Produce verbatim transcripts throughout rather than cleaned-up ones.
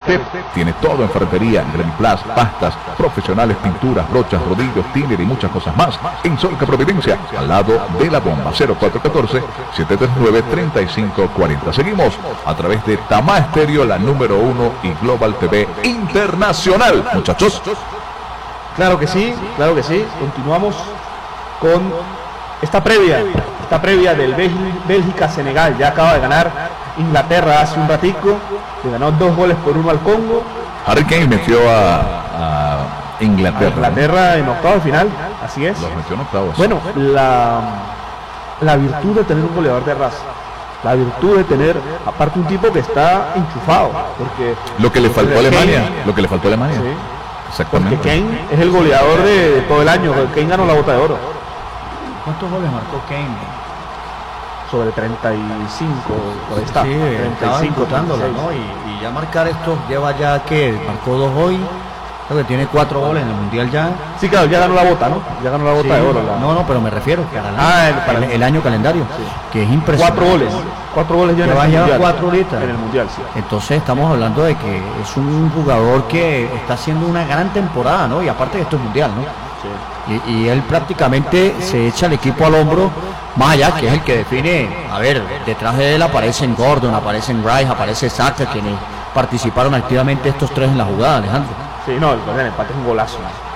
Tep tiene todo en ferretería, Remiplas, pastas, profesionales, pinturas, brochas, rodillos, tiner y muchas cosas más. En Solca Providencia, al lado de la bomba. Cero cuatro uno cuatro, siete tres nueve, tres cinco cuatro cero. Seguimos a través de Tamá Estéreo, la número uno, y Global T V Internacional. Muchachos. Claro que sí, claro que sí. Continuamos con esta previa, esta previa del Bélgica-Senegal. Ya acaba de ganar Inglaterra hace un ratico, le ganó dos goles por uno al Congo. Harry Kane metió a, a Inglaterra. A Inglaterra en octavo de final, así es. Los metió en octavos. Bueno, la, la virtud de tener un goleador de raza, la virtud de tener, aparte, un tipo que está enchufado, porque lo que le faltó a Alemania, Kane, lo que le faltó a Alemania. Sí. Exactamente. Porque Kane es el goleador de, de todo el año. Kane ganó la bota de oro. ¿Cuántos goles marcó Kane? Sobre treinta y cinco, por ahí está. Sí, treinta y cinco, treinta y seis, ¿no? Y, y ya marcar esto, lleva ya que marcó dos hoy, creo que tiene cuatro goles en el Mundial ya. Sí, claro, ya ganó la bota, ¿no? Ya ganó la bota Sí, de oro. La... No, no, pero me refiero que para ah, el, para el, el año calendario, sí, que es impresionante. Cuatro goles, cuatro goles ya en el mundial. Cuatro ahorita. En el Mundial, sí. Entonces estamos hablando de que es un jugador que está haciendo una gran temporada, ¿no? Y aparte de esto es Mundial, ¿no? Sí. Y, y él prácticamente se echa el equipo al hombro, más allá que es el que define. A ver, detrás de él aparecen Gordon, aparecen Rice, aparece Saka, quienes participaron activamente estos tres en la jugada, Alejandro. Sí, no, el gol del empate es un golazo.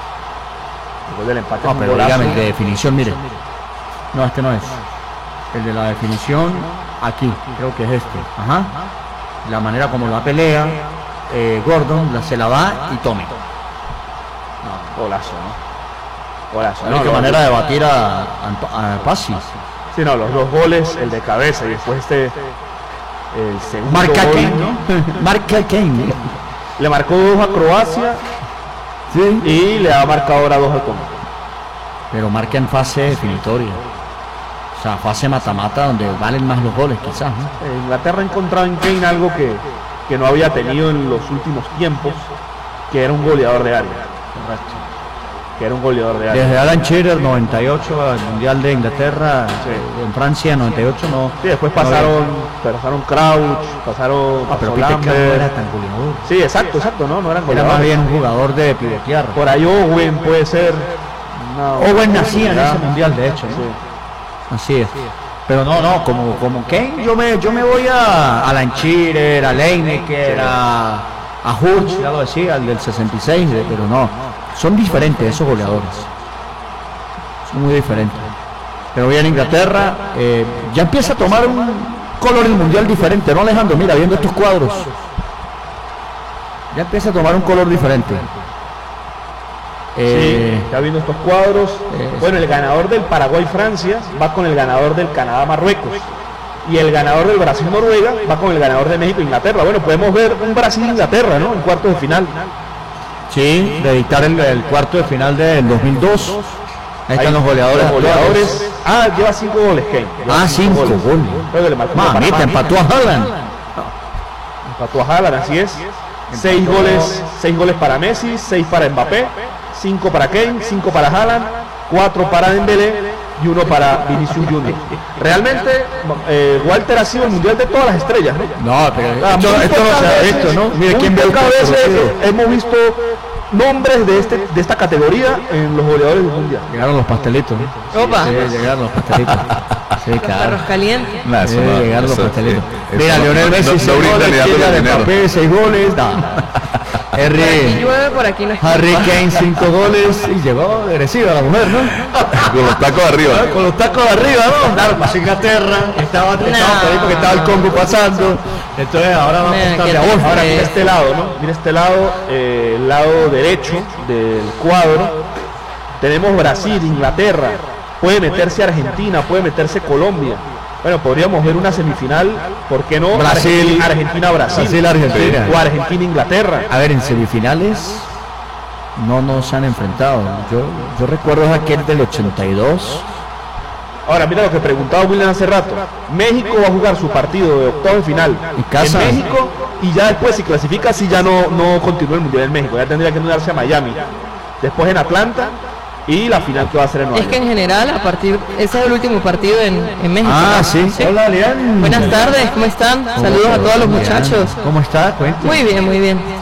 El gol del empate no, es un pero golazo. dígame, el de definición, mire. No, este no es. El de la definición, aquí, creo que es este. Ajá. La manera como la pelea, eh, Gordon la, se la da y tome. No, golazo, ¿no? Golazo. La No, única no, manera no. de batir a, a, a Pasi. Sí, no, los dos goles, el de cabeza y después este, el segundo Marca gol, Kane, ¿no? Marca Kane. Le marcó dos a Croacia, sí, y le ha marcado ahora dos al Congo. Pero marca en fase definitoria. O sea, fase mata-mata donde valen más los goles, quizás, ¿no? Eh, Inglaterra ha encontrado en Kane algo que, que no había tenido en los últimos tiempos, que era un goleador de área. Correcto. Que era un goleador de área. Desde Alan Shearer, noventa y ocho, al Mundial de Inglaterra, sí, en Francia, noventa y ocho, no. Sí, después pasaron, no pasaron Crouch, pasaron. Ah, pero pasó Peter Crouch Lambert. no era tan goleador. Sí, exacto, exacto, no, no eran Era goleadores. más bien un jugador de pivotear. Por ahí Owen puede ser. No, Owen nacía en ese Mundial, de hecho, ¿no? Sí. Así es. Pero no, no, como, como Kane, yo me, yo me voy a Alan Shearer, a Lineker, a, a Hurst, ya lo decía, al del sesenta y seis, pero no, son diferentes esos goleadores. Son muy diferentes. Pero bien, Inglaterra eh, ya empieza a tomar un color el mundial diferente, ¿no, Alejandro? Mira, viendo estos cuadros. Ya empieza a tomar un color diferente. Eh, sí, ya viendo estos cuadros. Eh, bueno, el ganador del Paraguay-Francia va con el ganador del Canadá-Marruecos. Y el ganador del Brasil-Noruega va con el ganador de México-Inglaterra. Bueno, podemos ver un Brasil-Inglaterra, ¿no? En cuartos de final. Sí, de dictar el, el cuarto de final del dos mil dos. Ahí están Ahí, los goleadores. Los goleadores. Ah, lleva cinco goles, Kane. Ah, cinco, cinco goles. goles. Mamita, empató a Haaland. Empató a Haaland, así es. Seis goles, seis goles para Messi, seis para Mbappé, cinco para Kane, cinco para Haaland, cuatro para Dembélé y uno para Vinicius Junior. Realmente, eh, Walter ha sido el mundial de todas las estrellas, ¿no? No, pero ah, esto, esto no se ha visto, ¿no? Mire quién ve cada vez hemos visto nombres de este de esta categoría en los goleadores del mundial. Llegaron los pastelitos, ¿no? Opa. Sí, llegaron los pastelitos. Sí, claro. Perros calientes. Nah, Sí, no, llegaron los eso, pastelitos. eh, Mira, eso Lionel no- Messi, no- seis no brinda goles, ni dándole Kylian dinero. Mbappé, seis goles. No. Por aquí Harry, llueve, por aquí no está. Harry Kane, cinco goles. Y llegó agresiva la mujer, ¿no? Con los tacos arriba. Con los tacos de arriba, ¿no? Claro, pasó Inglaterra, estaba, estaba por ahí porque estaba el Congo pasando. Entonces ahora vamos a Mira, estar qué de a vos. Ahora Eh, mira este lado, ¿no? Mira este lado, eh, el lado derecho del cuadro. Tenemos Brasil, Inglaterra. Puede meterse Argentina, puede meterse Colombia. Bueno, podríamos ver una semifinal, ¿por qué no? Brasil, Argentina-Brasil. Brasil-Argentina. O Argentina-Inglaterra. A ver, en semifinales no nos han enfrentado. Yo, yo recuerdo aquel del ochenta y dos. Ahora, mira lo que preguntaba William hace rato. México va a jugar su partido de octavo de final En casa. en México y ya después, si clasifica, si ya no, no continúa el Mundial en México. Ya tendría que mudarse a Miami. Después en Atlanta y la final que va a ser en Nueva Es que York. en general, a partir, ese es el último partido en, en México. Ah, sí. Hola, Leán. Buenas tardes, ¿cómo están? Saludos a todos los muchachos. ¿Cómo está? Cuéntame. Muy bien, muy bien.